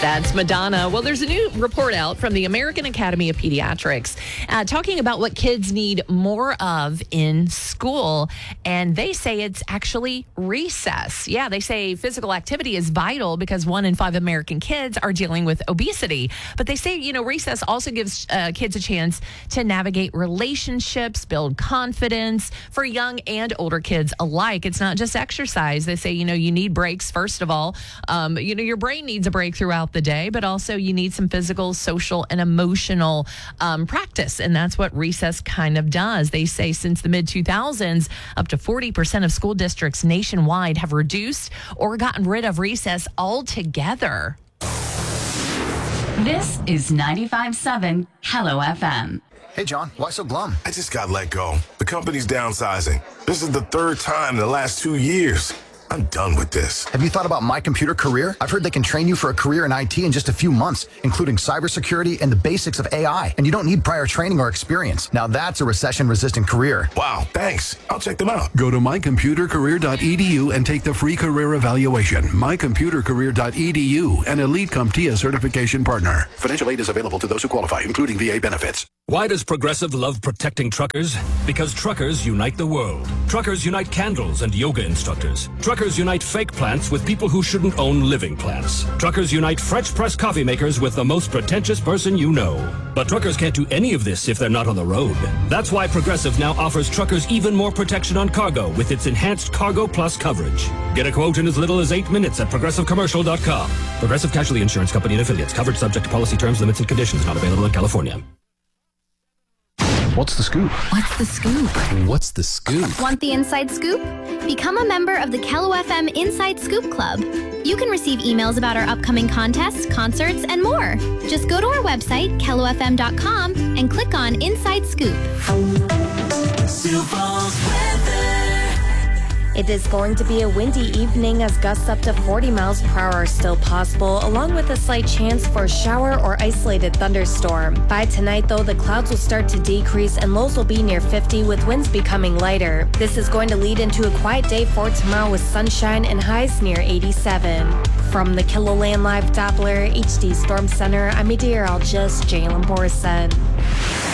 That's Madonna. Well, there's a new report out from the American Academy of Pediatrics talking about what kids need more of in school. And they say it's actually recess. Yeah, they say physical activity is vital because 1 in 5 American kids are dealing with obesity. But they say, recess also gives kids a chance to navigate relationships, build confidence for young and older kids alike. It's not just exercise. They say, you need breaks, first of all. Your brain needs a break throughout the day, but also you need some physical, social, and emotional practice. And that's what recess kind of does. They say since the mid-2000s, up to 40% of school districts nationwide have reduced or gotten rid of recess altogether. This is 95.7 Hello FM. Hey, John, why so glum? I just got let go. The company's downsizing. This is the 3rd time in the last 2 years. I'm done with this. Have you thought about My Computer Career? I've heard they can train you for a career in IT in just a few months, including cybersecurity and the basics of AI. And you don't need prior training or experience. Now that's a recession-resistant career. Wow, thanks. I'll check them out. Go to mycomputercareer.edu and take the free career evaluation. Mycomputercareer.edu, an Elite CompTIA certification partner. Financial aid is available to those who qualify, including VA benefits. Why does Progressive love protecting truckers? Because truckers unite the world. Truckers unite candles and yoga instructors. Truckers unite fake plants with people who shouldn't own living plants. Truckers unite French press coffee makers with the most pretentious person you know. But truckers can't do any of this if they're not on the road. That's why Progressive now offers truckers even more protection on cargo with its enhanced Cargo Plus coverage. Get a quote in as little as 8 minutes at ProgressiveCommercial.com. Progressive Casualty Insurance Company and Affiliates. Covered subject to policy terms, limits, and conditions. Not available in California. What's the scoop? What's the scoop? What's the scoop? Want the inside scoop? Become a member of the Hello FM Inside Scoop Club. You can receive emails about our upcoming contests, concerts, and more. Just go to our website, KELOFM.com, and click on Inside Scoop. It is going to be a windy evening as gusts up to 40 miles per hour are still possible, along with a slight chance for a shower or isolated thunderstorm. By tonight, though, the clouds will start to decrease and lows will be near 50 with winds becoming lighter. This is going to lead into a quiet day for tomorrow with sunshine and highs near 87. From the KiloLand Live Doppler HD Storm Center, I'm meteorologist Jalen Borson.